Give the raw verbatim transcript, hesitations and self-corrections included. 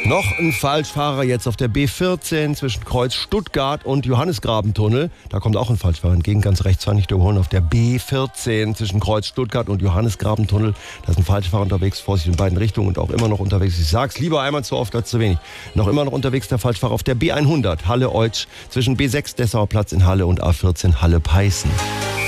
Noch ein Falschfahrer jetzt auf der B vierzehn zwischen Kreuz Stuttgart und Johannisgrabentunnel. Da kommt auch ein Falschfahrer entgegen, ganz rechts nicht überholen. Auf der B vierzehn zwischen Kreuz Stuttgart und Johannisgrabentunnel. Da ist ein Falschfahrer unterwegs, Vorsicht in beiden Richtungen und auch immer noch unterwegs. Ich sag's lieber einmal zu oft als zu wenig. Noch immer noch unterwegs der Falschfahrer auf der B hundert Halle-Eutsch zwischen B sechs Dessauer Platz in Halle und A vierzehn Halle-Peißen.